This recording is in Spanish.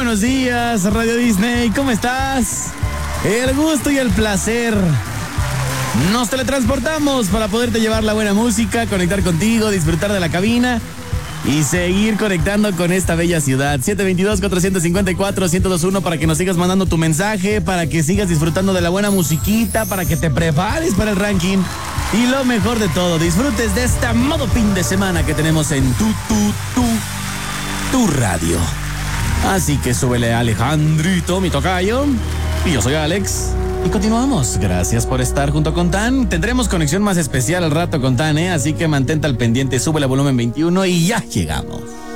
buenos días, Radio Disney, ¿cómo estás? El gusto y el placer. Nos teletransportamos para poderte llevar la buena música, conectar contigo, disfrutar de la cabina y seguir conectando con esta bella ciudad. 722-454-1021 para que nos sigas mandando tu mensaje, para que sigas disfrutando de la buena musiquita, para que te prepares para el ranking. Y lo mejor de todo, disfrutes de este modo fin de semana que tenemos en tu radio. Así que súbele a Alejandrito, mi tocayo. Y yo soy Alex. Y continuamos. Gracias por estar junto con Tan. Tendremos conexión más especial al rato con Tan, Así que mantente al pendiente, sube el volumen 21 y ya llegamos.